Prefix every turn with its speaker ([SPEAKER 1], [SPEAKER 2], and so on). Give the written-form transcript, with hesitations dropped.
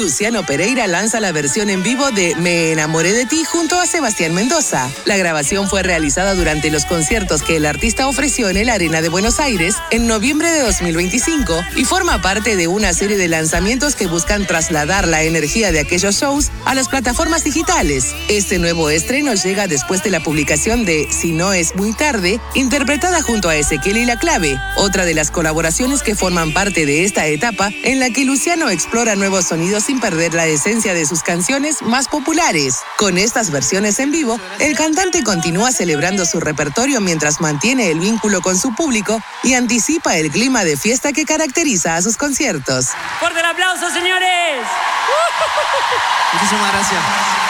[SPEAKER 1] Luciano Pereira lanza la versión en vivo de Me enamoré de ti junto a Sebastián Mendoza. La grabación fue realizada durante los conciertos que el artista ofreció en el Arena de Buenos Aires en noviembre de 2025 y forma parte de una serie de lanzamientos que buscan trasladar la energía de aquellos shows a las plataformas digitales. Este nuevo estreno llega después de la publicación de Si no es muy tarde, interpretada junto a Ezequiel y La Clave, otra de las colaboraciones que forman parte de esta etapa en la que Luciano explora nuevos sonidos sin perder la esencia de sus canciones más populares. Con estas versiones en vivo, el cantante continúa celebrando su repertorio mientras mantiene el vínculo con su público y anticipa el clima de fiesta que caracteriza a sus conciertos.
[SPEAKER 2] ¡Fuerte el aplauso, señores!
[SPEAKER 3] Muchísimas gracias.